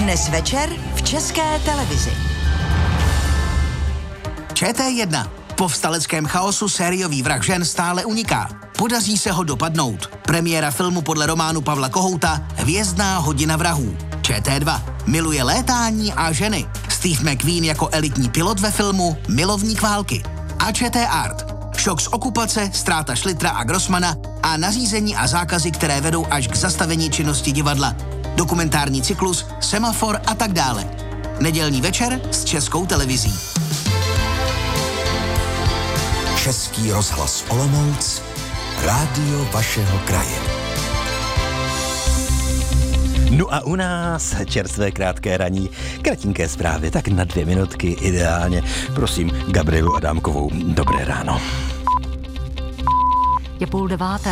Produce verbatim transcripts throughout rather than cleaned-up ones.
Dnes večer v České televizi. Č T jedna. V povstaleckém chaosu sériový vrah žen stále uniká. Podaří se ho dopadnout. Premiéra filmu podle románu Pavla Kohouta Hvězdná hodina vrahů. Č T dva. Miluje létání a ženy. Steve McQueen jako elitní pilot ve filmu Milovník války. A Č T Art. Šok z okupace, ztráta Šlitra a Grossmana a nařízení a zákazy, které vedou až k zastavení činnosti divadla. Dokumentární cyklus, Semafor a tak dále. Nedělní večer s Českou televizí. Český rozhlas Olomouc, rádio vašeho kraje. No a u nás čerstvé krátké raní, kratinké zprávy, tak na dvě minutky ideálně. Prosím Gabrielu Adámkovou, dobré ráno. Je půl deváté.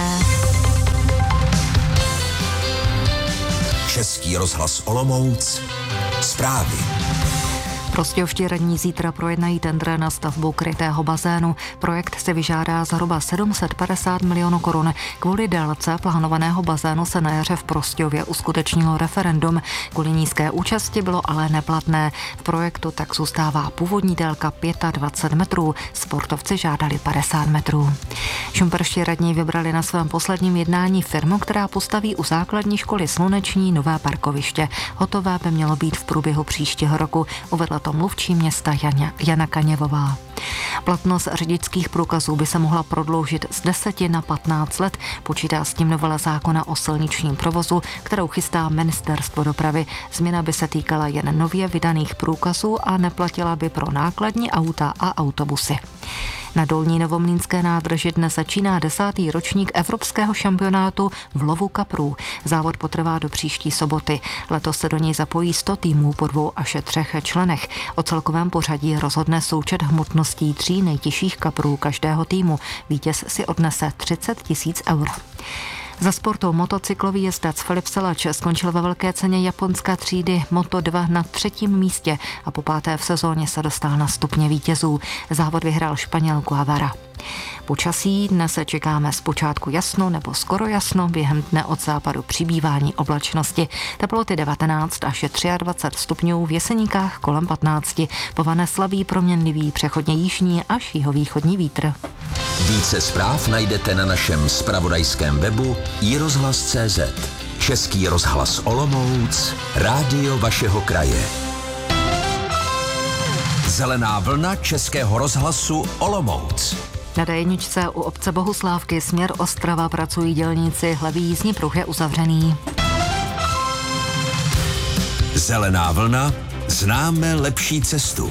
Český rozhlas Olomouc, zprávy. Prostějovští radní zítra projednají tendr na stavbu krytého bazénu. Projekt se vyžádá zhruba sedm set padesát milionů korun. Kvůli délce plánovaného bazénu se na jaře v Prostějově uskutečnilo referendum. Kvůli nízké účasti bylo ale neplatné. V projektu tak zůstává původní délka dvacet pět metrů. Sportovci žádali padesát metrů. Šumperští radní vybrali na svém posledním jednání firmu, která postaví u základní školy Sluneční nové parkoviště. Hotové by mělo být v průběhu příštího roku, uvedla to mluvčí města Jana, Jana Kaněvová. Platnost řidičských průkazů by se mohla prodloužit z deseti na patnáct let. Počítá s tím novela zákona o silničním provozu, kterou chystá Ministerstvo dopravy. Změna by se týkala jen nově vydaných průkazů a neplatila by pro nákladní auta a autobusy. Na Dolní Novomlýnské nádrži dnes začíná desátý ročník evropského šampionátu v lovu kaprů. Závod potrvá do příští soboty. Letos se do něj zapojí sto týmů po dvou až třech členech. O celkovém pořadí rozhodne součet hmotností tří nejtěžších kaprů každého týmu. Vítěz si odnese třicet tisíc eur. Za sportu motocyklový jezdec Filip Salač skončil ve velké ceně japonské třídy Moto dva na třetím místě a po páté v sezóně se dostal na stupně vítězů. Závod vyhrál Španěl Guevara. Počasí dnes se čekáme zpočátku jasno nebo skoro jasno, během dne od západu přibývání oblačnosti. Teploty devatenáct až dvacet tři stupňů, v Jeseníkách kolem patnáct. Povane slabý proměnlivý přechodně jižní až jihovýchodní vítr. Více zpráv najdete na našem zpravodajském webu i rozhlas tečka cé zet. Český rozhlas Olomouc, rádio vašeho kraje. Zelená vlna Českého rozhlasu Olomouc. Na dé jedničce u obce Bohuslávky směr Ostrava pracují dělníci, hlavní jízdní pruh je uzavřený. Zelená vlna, známe lepší cestu.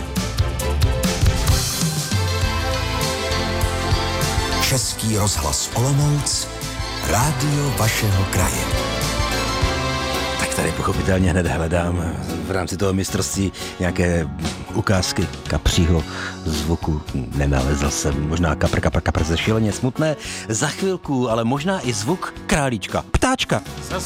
Český rozhlas Olomouc, rádio vašeho kraje. Tak tady pochopitelně hned hledám v rámci toho mistrovství nějaké ukázky kapřího zvuku. Nenalezl jsem. Možná kapr, kapr, kapr ze šíleně smutné. Za chvilku, ale možná i zvuk králíčka. Ptáčka.